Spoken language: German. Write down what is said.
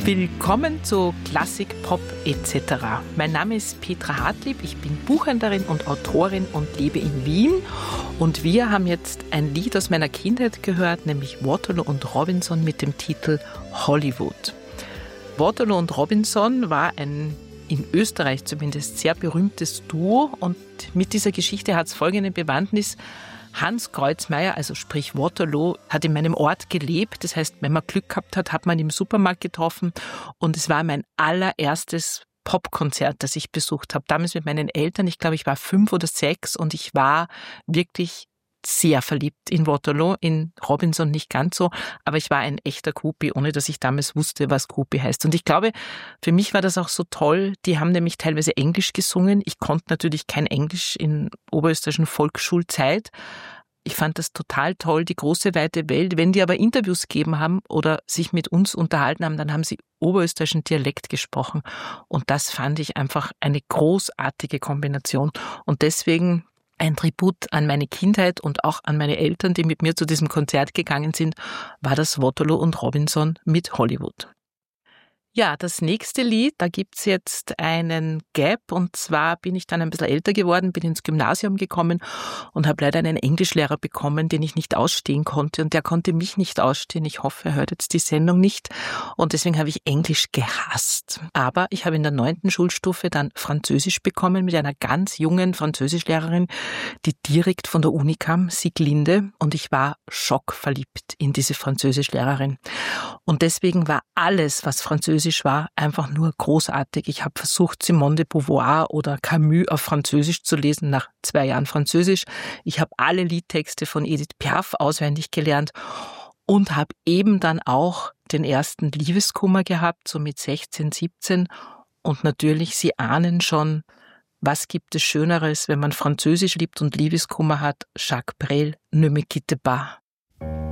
Willkommen zu Klassik, Pop etc. Mein Name ist Petra Hartlieb, ich bin Buchhändlerin und Autorin und lebe in Wien. Und wir haben jetzt ein Lied aus meiner Kindheit gehört, nämlich Waterloo und Robinson mit dem Titel Hollywood. Waterloo und Robinson war ein in Österreich zumindest sehr berühmtes Duo und mit dieser Geschichte hat es folgende Bewandtnis. Hans Kreuzmeier, also sprich Waterloo, hat in meinem Ort gelebt. Das heißt, wenn man Glück gehabt hat, hat man ihn im Supermarkt getroffen. Und es war mein allererstes Popkonzert, das ich besucht habe. Damals mit meinen Eltern. Ich glaube, ich war 5 oder 6 und ich war wirklich sehr verliebt in Waterloo, in Robinson nicht ganz so, aber ich war ein echter Groupie, ohne dass ich damals wusste, was Groupie heißt. Und ich glaube, für mich war das auch so toll, die haben nämlich teilweise Englisch gesungen. Ich konnte natürlich kein Englisch in oberösterreichischen Volksschulzeit. Ich fand das total toll, die große, weite Welt. Wenn die aber Interviews gegeben haben oder sich mit uns unterhalten haben, dann haben sie oberösterreichischen Dialekt gesprochen. Und das fand ich einfach eine großartige Kombination. Und deswegen ein Tribut an meine Kindheit und auch an meine Eltern, die mit mir zu diesem Konzert gegangen sind, war das Waterloo und Robinson mit Hollywood. Ja, das nächste Lied, da gibt's jetzt einen Gap und zwar bin ich dann ein bisschen älter geworden, bin ins Gymnasium gekommen und habe leider einen Englischlehrer bekommen, den ich nicht ausstehen konnte und der konnte mich nicht ausstehen. Ich hoffe, er hört jetzt die Sendung nicht und deswegen habe ich Englisch gehasst. Aber ich habe in der 9. Schulstufe dann Französisch bekommen mit einer ganz jungen Französischlehrerin, die direkt von der Uni kam, Sieglinde, und ich war schockverliebt in diese Französischlehrerin. Und deswegen war alles, was Französisch war, einfach nur großartig. Ich habe versucht, Simone de Beauvoir oder Camus auf Französisch zu lesen, nach 2 Jahren Französisch. Ich habe alle Liedtexte von Edith Piaf auswendig gelernt und habe eben dann auch den ersten Liebeskummer gehabt, so mit 16, 17. Und natürlich, Sie ahnen schon, was gibt es Schöneres, wenn man Französisch liebt und Liebeskummer hat? Jacques Brel, Ne me quitte pas.